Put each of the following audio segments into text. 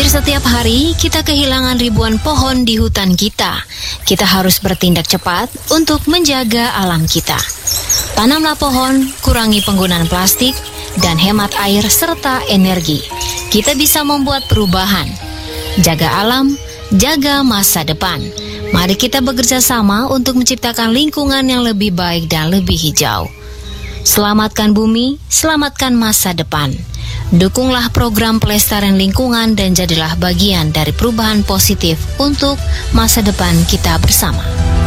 setiap hari kita kehilangan ribuan pohon di hutan kita. Kita harus bertindak cepat untuk menjaga alam kita. Tanamlah pohon, kurangi penggunaan plastik, dan hemat air serta energi. Kita bisa membuat perubahan. Jaga alam, jaga masa depan. Mari kita bekerja sama untuk menciptakan lingkungan yang lebih baik dan lebih hijau. Selamatkan bumi, selamatkan masa depan. Dukunglah program pelestarian lingkungan dan jadilah bagian dari perubahan positif untuk masa depan kita bersama.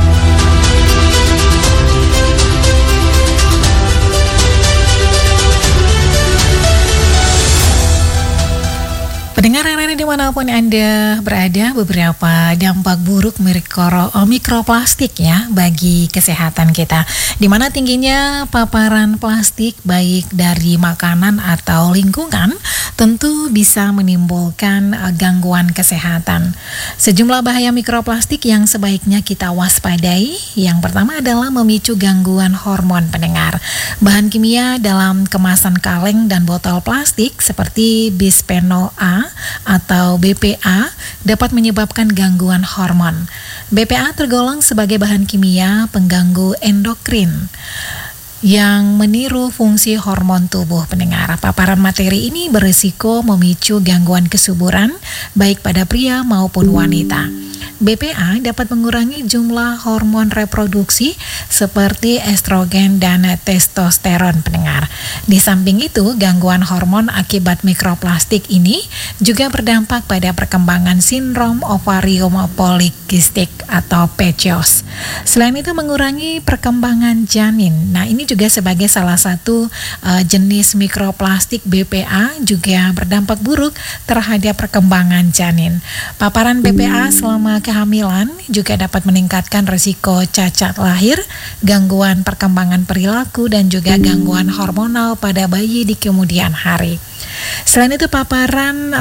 Pendengar yang dimanapun Anda berada, beberapa dampak buruk mikroplastik ya bagi kesehatan kita. Di mana tingginya paparan plastik baik dari makanan atau lingkungan tentu bisa menimbulkan gangguan kesehatan. Sejumlah bahaya mikroplastik yang sebaiknya kita waspadai. Yang pertama adalah memicu gangguan hormon pendengar. Bahan kimia dalam kemasan kaleng dan botol plastik seperti bisphenol A atau BPA dapat menyebabkan gangguan hormon. BPA tergolong sebagai bahan kimia pengganggu endokrin yang meniru fungsi hormon tubuh pendengar. Paparan materi ini berisiko memicu gangguan kesuburan baik pada pria maupun wanita. BPA dapat mengurangi jumlah hormon reproduksi seperti estrogen dan testosteron pendengar. Di samping itu, gangguan hormon akibat mikroplastik ini juga berdampak pada perkembangan sindrom ovarium polikistik atau PCOS. Selain itu mengurangi perkembangan janin. Nah, ini juga sebagai salah satu jenis mikroplastik BPA juga berdampak buruk terhadap perkembangan janin. Paparan BPA selama kehamilan juga dapat meningkatkan risiko cacat lahir, gangguan perkembangan perilaku, dan juga gangguan hormonal pada bayi di kemudian hari. Selain itu paparan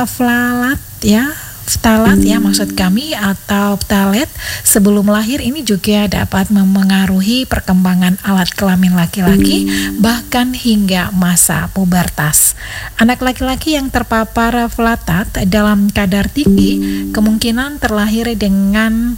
ftalat maksud kami atau phthalate sebelum lahir ini juga dapat memengaruhi perkembangan alat kelamin laki-laki bahkan hingga masa pubertas. Anak laki-laki yang terpapar ftalat dalam kadar tinggi kemungkinan terlahir dengan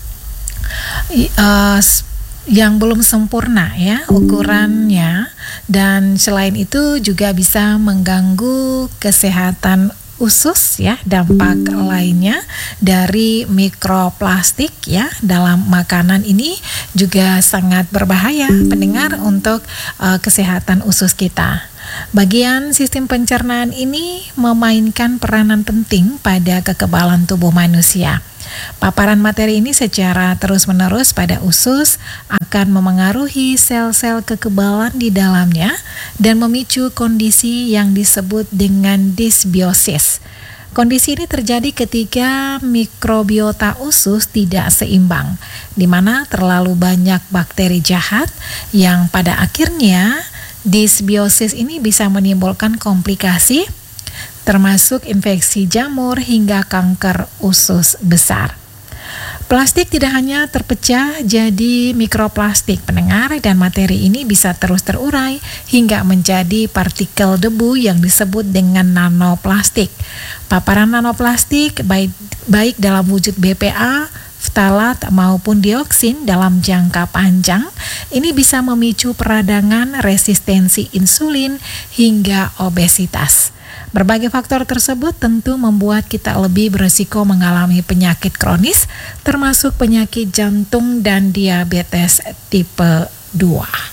yang belum sempurna ya ukurannya, dan selain itu juga bisa mengganggu kesehatan usus ya. Dampak lainnya dari mikroplastik ya dalam makanan ini juga sangat berbahaya pendengar untuk kesehatan usus kita. Bagian sistem pencernaan ini memainkan peranan penting pada kekebalan tubuh manusia. Paparan materi ini secara terus-menerus pada usus akan memengaruhi sel-sel kekebalan di dalamnya dan memicu kondisi yang disebut dengan disbiosis. Kondisi ini terjadi ketika mikrobiota usus tidak seimbang, di mana terlalu banyak bakteri jahat yang pada akhirnya disbiosis ini bisa menimbulkan komplikasi termasuk infeksi jamur hingga kanker usus besar. Plastik tidak hanya terpecah jadi mikroplastik pendengar, dan materi ini bisa terus terurai hingga menjadi partikel debu yang disebut dengan nanoplastik. Paparan nanoplastik baik dalam wujud BPA, ftalat maupun dioksin dalam jangka panjang ini bisa memicu peradangan, resistensi insulin hingga obesitas. Berbagai faktor tersebut tentu membuat kita lebih berisiko mengalami penyakit kronis termasuk penyakit jantung dan diabetes tipe 2.